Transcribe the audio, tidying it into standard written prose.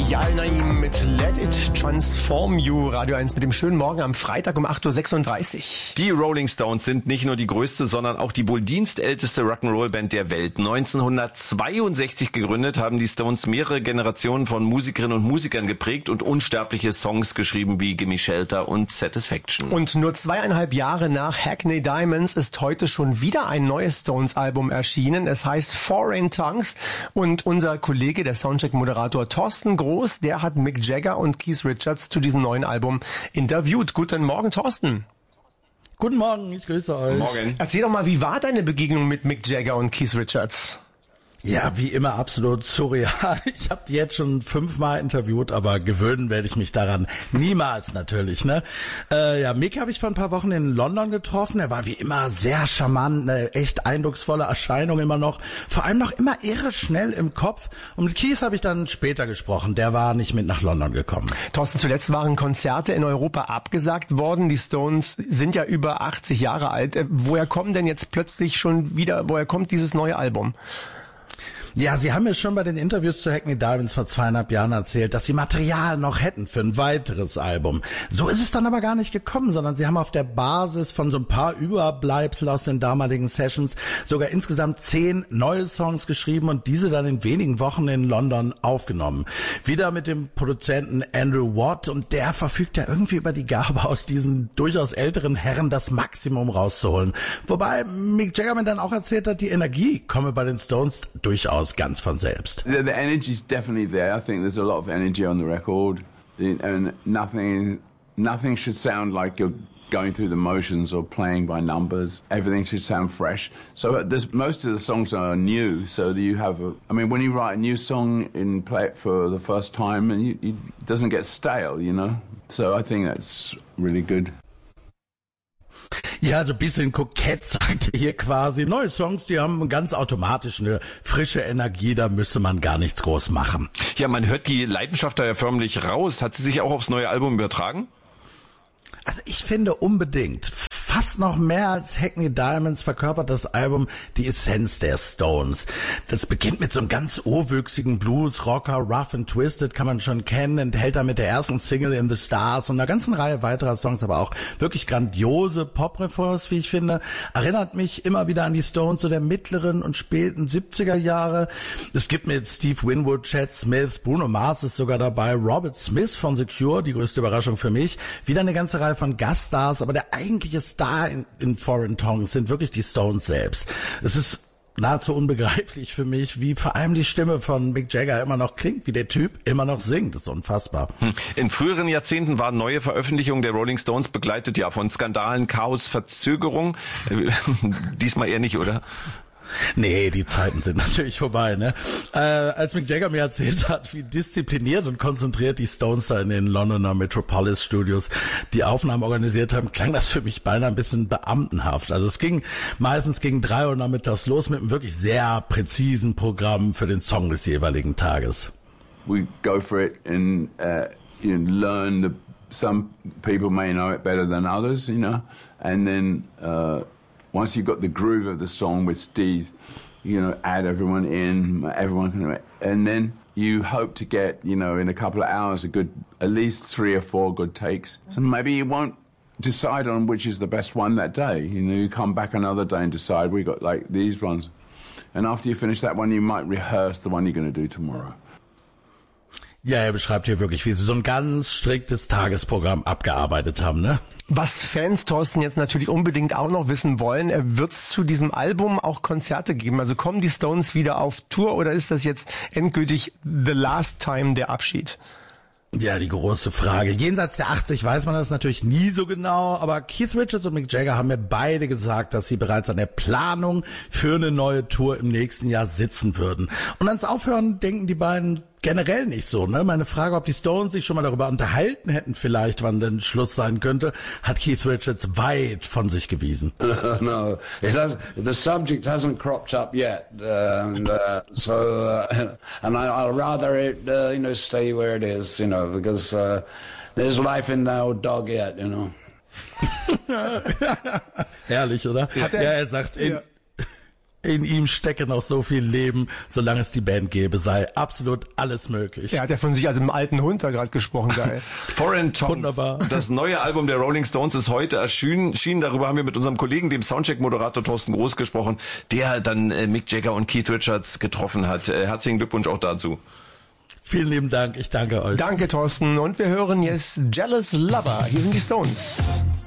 Yal Naim mit Let It Transform You, Radio 1 mit dem schönen Morgen am Freitag um 8.36 Uhr. Die Rolling Stones sind nicht nur die größte, sondern auch die wohl dienstälteste Rock'n'Roll-Band der Welt. 1962 gegründet, haben die Stones mehrere Generationen von Musikerinnen und Musikern geprägt und unsterbliche Songs geschrieben wie Gimme Shelter und Satisfaction. Und nur 2,5 Jahre nach Hackney Diamonds ist heute schon wieder ein neues Stones-Album erschienen. Es heißt Foreign Tongues und unser Kollege, der Soundcheck-Moderator Thorsten Groß, der hat Mick Jagger und Keith Richards zu diesem neuen Album interviewt. Guten Morgen, Thorsten. Guten Morgen, ich grüße euch. Morgen. Erzähl doch mal, wie war deine Begegnung mit Mick Jagger und Keith Richards? Ja, wie immer absolut surreal. Ich habe die jetzt schon 5-mal interviewt, aber gewöhnen werde ich mich daran niemals natürlich. Ne? Mick habe ich vor ein paar Wochen in London getroffen. Er war wie immer sehr charmant, eine echt eindrucksvolle Erscheinung immer noch. Vor allem noch immer irre schnell im Kopf. Und mit Keith habe ich dann später gesprochen. Der war nicht mit nach London gekommen. Thorsten, zuletzt waren Konzerte in Europa abgesagt worden. Die Stones sind ja über 80 Jahre alt. Woher kommt denn jetzt plötzlich schon wieder, woher kommt dieses neue Album? Ja, Sie haben mir schon bei den Interviews zu Hackney Diamonds vor 2,5 Jahren erzählt, dass Sie Material noch hätten für ein weiteres Album. So ist es dann aber gar nicht gekommen, sondern Sie haben auf der Basis von so ein paar Überbleibsel aus den damaligen Sessions sogar insgesamt 10 neue Songs geschrieben und diese dann in wenigen Wochen in London aufgenommen. Wieder mit dem Produzenten Andrew Watt, und der verfügt ja irgendwie über die Gabe, aus diesen durchaus älteren Herren das Maximum rauszuholen. Wobei Mick Jagger mir dann auch erzählt hat, die Energie komme bei den Stones durchaus ganz von selbst. The energy is definitely there. I think there's a lot of energy on the record, and nothing should sound like you're going through the motions or playing by numbers. Everything should sound fresh. So most of the songs are new. So you have, when you write a new song and play it for the first time, and it doesn't get stale, you know. So I think that's really good. Ja, so ein bisschen kokett, sagt er hier quasi. Neue Songs, die haben ganz automatisch eine frische Energie, da müsste man gar nichts groß machen. Ja, man hört die Leidenschaft da ja förmlich raus. Hat sie sich auch aufs neue Album übertragen? Also ich finde unbedingt. Fast noch mehr als Hackney Diamonds verkörpert das Album die Essenz der Stones. Das beginnt mit so einem ganz urwüchsigen Blues-Rocker, Rough and Twisted, kann man schon kennen, enthält damit der ersten Single In the Stars und einer ganzen Reihe weiterer Songs, aber auch wirklich grandiose Pop-Reforms, wie ich finde. Erinnert mich immer wieder an die Stones so der mittleren und späten 70er Jahre. Es gibt mit Steve Winwood, Chad Smith, Bruno Mars ist sogar dabei, Robert Smith von The Cure, die größte Überraschung für mich, wieder eine ganze Reihe von Gaststars, aber der eigentliche Star in Foreign Tongues sind wirklich die Stones selbst. Es ist nahezu unbegreiflich für mich, wie vor allem die Stimme von Mick Jagger immer noch klingt, wie der Typ immer noch singt. Das ist unfassbar. In früheren Jahrzehnten waren neue Veröffentlichungen der Rolling Stones begleitet ja von Skandalen, Chaos, Verzögerung. Diesmal eher nicht, oder? Nee, die Zeiten sind natürlich vorbei, ne? Als Mick Jagger mir erzählt hat, wie diszipliniert und konzentriert die Stones da in den Londoner Metropolis Studios die Aufnahmen organisiert haben, klang das für mich beinahe ein bisschen beamtenhaft. Also es ging meistens gegen 3 Uhr nachmittags los mit einem wirklich sehr präzisen Programm für den Song des jeweiligen Tages. We go for it and learn some people may know it better than others, you know, and then once you've got the groove of the song with Steve, add everyone in, and then you hope to get, in a couple of hours, at least 3 or 4 good takes. So maybe you won't decide on which is the best one that day. You come back another day and decide we got like these ones. And after you finish that one, you might rehearse the one you're going to do tomorrow. Ja, er beschreibt hier wirklich, wie sie so ein ganz striktes Tagesprogramm abgearbeitet haben, ne? Was Fans, Thorsten, jetzt natürlich unbedingt auch noch wissen wollen, wird es zu diesem Album auch Konzerte geben? Also kommen die Stones wieder auf Tour oder ist das jetzt endgültig the last time der Abschied? Ja, die große Frage. Jenseits der 80 weiß man das natürlich nie so genau, aber Keith Richards und Mick Jagger haben mir beide gesagt, dass sie bereits an der Planung für eine neue Tour im nächsten Jahr sitzen würden. Und ans Aufhören denken die beiden generell nicht so, ne? Meine Frage, ob die Stones sich schon mal darüber unterhalten hätten vielleicht, wann denn Schluss sein könnte, hat Keith Richards weit von sich gewiesen. No, the subject hasn't cropped up yet, and I'll rather it, stay where it is, because there's life in the old dog yet, Herrlich, oder? Ja, er sagt, in ihm stecke noch so viel Leben, solange es die Band gäbe, sei absolut alles möglich. Er hat ja von sich als einem alten Hund da gerade gesprochen, geil. Foreign Tongues. Wunderbar. Das neue Album der Rolling Stones ist heute erschienen. Darüber haben wir mit unserem Kollegen, dem Soundcheck-Moderator Thorsten Groß, gesprochen, der dann Mick Jagger und Keith Richards getroffen hat. Herzlichen Glückwunsch auch dazu. Vielen lieben Dank, ich danke euch. Danke, Thorsten. Und wir hören jetzt Jealous Lover. Hier sind die Stones.